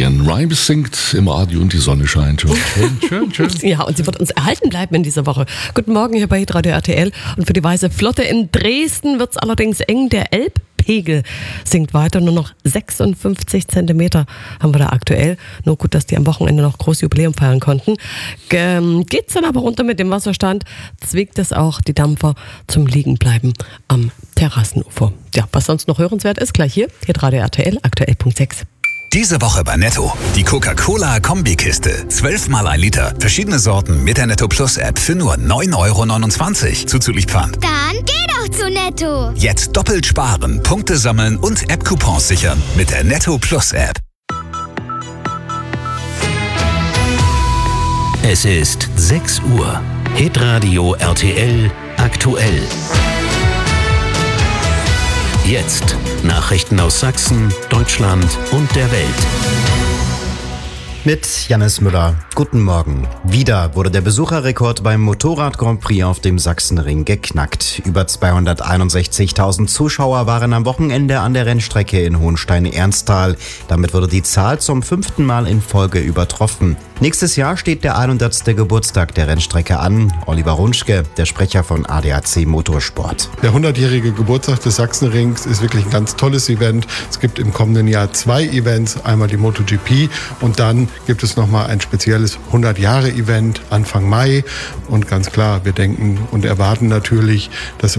Leanne Rimes singt im Radio und die Sonne scheint. Schön. Ja, und sie wird uns erhalten bleiben in dieser Woche. Guten Morgen hier bei Hitradio RTL. Und für die Weiße Flotte in Dresden wird es allerdings eng. Der Elbpegel sinkt weiter. Nur noch 56 Zentimeter haben wir da aktuell. Nur gut, dass die am Wochenende noch groß Jubiläum feiern konnten. Geht's dann aber runter mit dem Wasserstand, zwingt es auch die Dampfer zum Liegenbleiben am Terrassenufer. Ja, was sonst noch hörenswert ist, gleich hier, Hitradio RTL, aktuell.6. Diese Woche bei Netto. Die Coca-Cola-Kombikiste. 12 mal 1 Liter. Verschiedene Sorten mit der Netto Plus App für nur 9,29 € zuzüglich Pfand. Dann geh doch zu Netto. Jetzt doppelt sparen, Punkte sammeln und App-Coupons sichern mit der Netto Plus App. Es ist 6 Uhr. Hitradio RTL aktuell. Jetzt Nachrichten aus Sachsen, Deutschland und der Welt. Mit Jannis Müller. Guten Morgen. Wieder wurde der Besucherrekord beim Motorrad-Grand Prix auf dem Sachsenring geknackt. Über 261.000 Zuschauer waren am Wochenende an der Rennstrecke in Hohenstein-Ernsthal. Damit wurde die Zahl zum 5. Mal in Folge übertroffen. Nächstes Jahr steht der 100. Geburtstag der Rennstrecke an. Oliver Runschke, der Sprecher von ADAC Motorsport. Der 100-jährige Geburtstag des Sachsenrings ist wirklich ein ganz tolles Event. Es gibt im kommenden Jahr 2 Events, einmal die MotoGP und dann gibt es nochmal ein spezielles 100-Jahre-Event Anfang Mai. Und ganz klar, wir denken und erwarten natürlich, dass